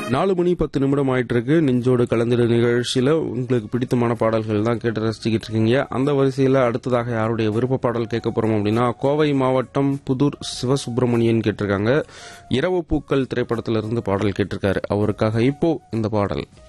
4:10 ஆயிட்டு இருக்கு. நெஞ்சோடு கலந்திட நிகழ்ச்சியில உங்களுக்கு பிடித்தமான பாடல்கள் தான் கேட்டு ரசிச்சுக்கிட்டு இருக்கீங்க. அந்த வரிசையில அடுத்ததாக யாருடைய விருப்ப பாடல் கேட்க போறோம் அப்படின்னா, கோவை மாவட்டம் புதூர் சிவசுப்பிரமணியன் கேட்டிருக்காங்க. இரவு பூக்கள் திரைப்படத்திலிருந்து பாடல் கேட்டிருக்காரு. அவருக்காக இப்போ இந்த பாடல்.